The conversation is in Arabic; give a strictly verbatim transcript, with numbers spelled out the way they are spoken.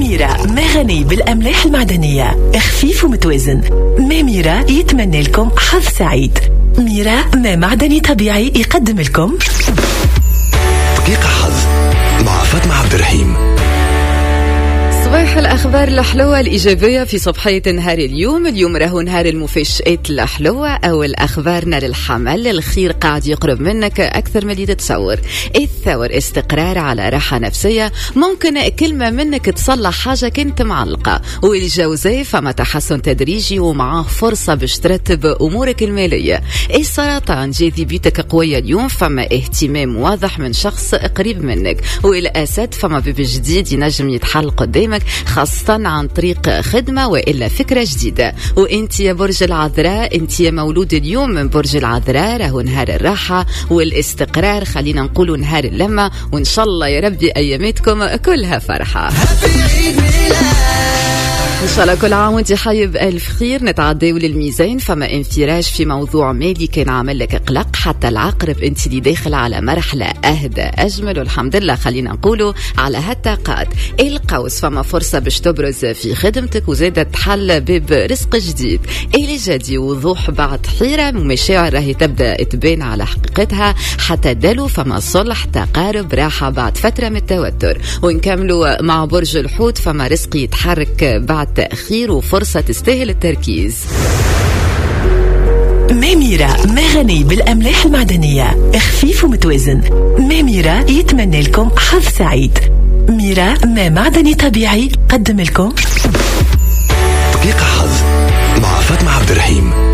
ميرا ما غني بالأملاح المعدنية، خفيف ومتوازن. ما ميرا يتمنى لكم حظ سعيد. ميرا ما معدني طبيعي يقدم لكم دقيقة حظ مع فاطمة عبد الرحيم. صباح الأخبار الحلوة الإيجابية في صباحية نهار اليوم. اليوم راهو نهار المفاجآت الحلوة أو الأخبارنا للحمل. الخير قاعد يقرب منك أكثر من اللي تتصور. الثور استقرار على راحة نفسية. ممكن كلمة منك تصلح حاجة كنت معلقة. والجوزاء فما تحسن تدريجي ومعاه فرصة باش ترتب أمورك المالية. السرطان جاذبيتك قوية اليوم، فما اهتمام واضح من شخص قريب منك. والأسد فما باب جديد ينجم يتحل قدامك، خاصة عن طريق خدمة وإلا فكرة جديدة. وإنت يا برج العذراء، إنت يا مولود اليوم من برج العذراء، راهو نهار الراحة والاستقرار، خلينا نقولوا نهار اللمة، وإن شاء الله يا ربي أياماتكم كلها فرحة. إن شاء الله كل عام وانت حي بألف خير. نتعداو للميزان، فما انفراج في موضوع مالي كان عامل لك قلق. حتى العقرب انت اللي داخل على مرحلة أهدى أجمل، والحمد لله خلينا نقولوا على هالطاقات. القوس فما فرصة باش تبرز في خدمتك وزادت تحل باب رزق جديد. الجدي وضوح بعد حيرة، ومشاعر راهي تبدأ تبان على حقيقتها. حتى دلو فما صلح تقارب راحة بعد فترة من التوتر. ونكملوا مع برج الحوت، فما رزق يتحرك بعد تأخير وفرصة تستاهل التركيز. ميرا ما غني بالأملاح المعدنية، خفيف ومتوازن. ميرا يتمنى لكم حظ سعيد. ميرا ما معدني طبيعي قدم لكم دقيقة حظ مع فاطمة عبد الرحيم.